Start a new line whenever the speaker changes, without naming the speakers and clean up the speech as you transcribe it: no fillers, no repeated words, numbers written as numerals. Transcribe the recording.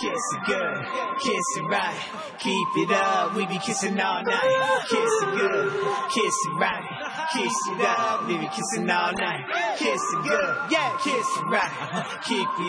Kiss it good, kiss it right, keep it up, we be kissing all night. Kiss it good, kiss it right, kiss it up, we be kissing all night. Kiss it good, yeah, kiss it right, keep it